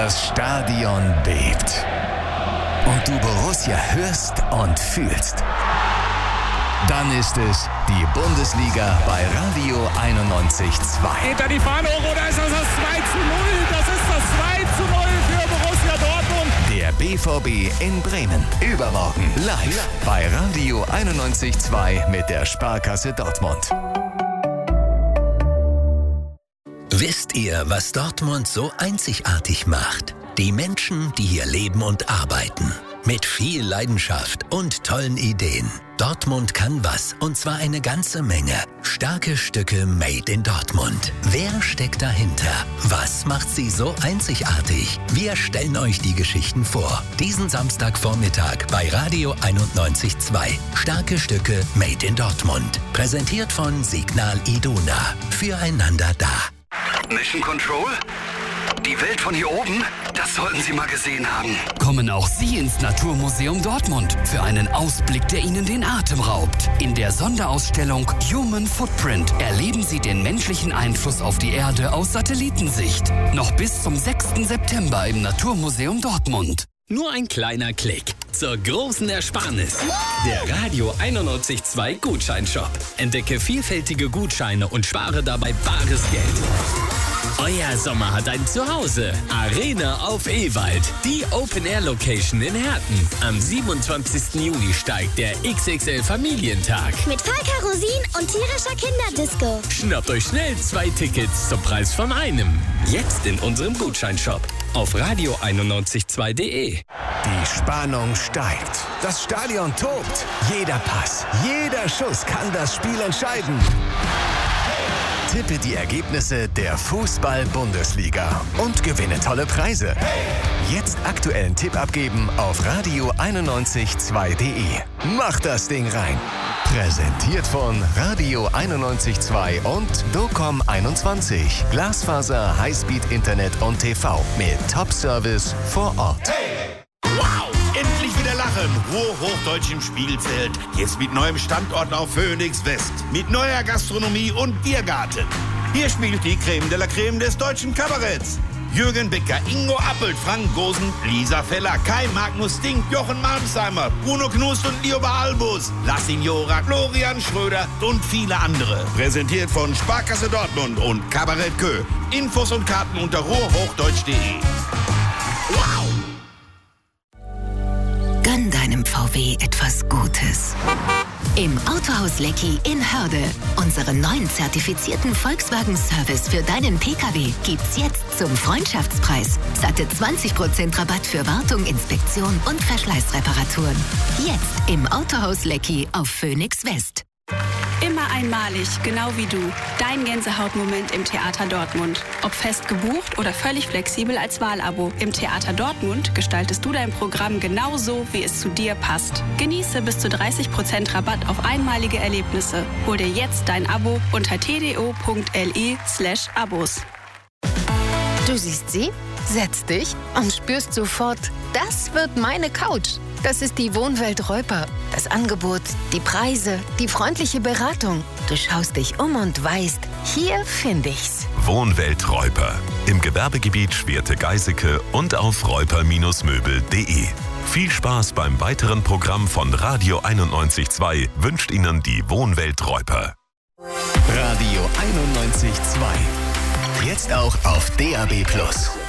Das Stadion bebt. Und du Borussia hörst und fühlst. Dann ist es die Bundesliga bei Radio 91.2. Geht da die Fahne hoch oder ist das 2:0? Das ist das 2:0 für Borussia Dortmund. Der BVB in Bremen. Übermorgen live bei Radio 91.2 mit der Sparkasse Dortmund. Wisst ihr, was Dortmund so einzigartig macht? Die Menschen, die hier leben und arbeiten. Mit viel Leidenschaft und tollen Ideen. Dortmund kann was, und zwar eine ganze Menge. Starke Stücke made in Dortmund. Wer steckt dahinter? Was macht sie so einzigartig? Wir stellen euch die Geschichten vor. Diesen Samstagvormittag bei Radio 91.2. Starke Stücke made in Dortmund. Präsentiert von Signal Iduna. Füreinander da. Mission Control? Die Welt von hier oben? Das sollten Sie mal gesehen haben. Kommen auch Sie ins Naturmuseum Dortmund für einen Ausblick, der Ihnen den Atem raubt. In der Sonderausstellung Human Footprint erleben Sie den menschlichen Einfluss auf die Erde aus Satellitensicht. Noch bis zum 6. September im Naturmuseum Dortmund. Nur ein kleiner Klick zur großen Ersparnis. Der Radio 91.2 Gutscheinshop. Entdecke vielfältige Gutscheine und spare dabei bares Geld. Euer Sommer hat ein Zuhause. Arena auf Ewald. Die Open-Air-Location in Herten. Am 27. Juli steigt der XXL Familientag. Mit Vollkerosin und tierischer Kinderdisco. Schnappt euch schnell 2 Tickets zum Preis von einem. Jetzt in unserem Gutscheinshop auf radio912.de. Die Spannung steigt. Das Stadion tobt. Jeder Pass, jeder Schuss kann das Spiel entscheiden. Tippe die Ergebnisse der Fußball-Bundesliga und gewinne tolle Preise. Jetzt aktuellen Tipp abgeben auf radio912.de. Mach das Ding rein. Präsentiert von Radio 91.2 und DOCOM21. Glasfaser, Highspeed, Internet und TV mit Top-Service vor Ort. Wow! Endlich wieder lachen. Ruhr-Hochdeutsch im Spielfeld. Jetzt mit neuem Standort auf Phoenix West. Mit neuer Gastronomie und Biergarten. Hier spielt die Creme de la Creme des deutschen Kabaretts. Jürgen Becker, Ingo Appelt, Frank Gosen, Lisa Feller, Kai Magnus Dink, Jochen Malmsheimer, Bruno Knust und Lioba Albus, La Signora, Florian Schröder und viele andere. Präsentiert von Sparkasse Dortmund und Kabarett Kö. Infos und Karten unter ruhrhochdeutsch.de. Wow! Gönn deinem VW etwas Gutes. Im Autohaus Leckie in Hörde. Unseren neuen zertifizierten Volkswagen-Service für deinen Pkw gibt's jetzt zum Freundschaftspreis. Satte 20% Rabatt für Wartung, Inspektion und Verschleißreparaturen. Jetzt im Autohaus Leckie auf Phoenix West. Immer einmalig, genau wie du. Dein Gänsehautmoment im Theater Dortmund. Ob fest gebucht oder völlig flexibel als Wahlabo. Im Theater Dortmund gestaltest du dein Programm genau so, wie es zu dir passt. Genieße bis zu 30% Rabatt auf einmalige Erlebnisse. Hol dir jetzt dein Abo unter tdo.li/Abos. Du siehst sie, setzt dich und spürst sofort, das wird meine Couch. Das ist die Wohnwelt Reuper. Das Angebot, die Preise, die freundliche Beratung. Du schaust dich um und weißt, hier finde ich's. Wohnwelt Reuper. Im Gewerbegebiet Schwerte-Geiseke und auf reuper-möbel.de. Viel Spaß beim weiteren Programm von Radio 91.2 wünscht Ihnen die Wohnwelt Reuper. Radio 91.2. Jetzt auch auf DAB+.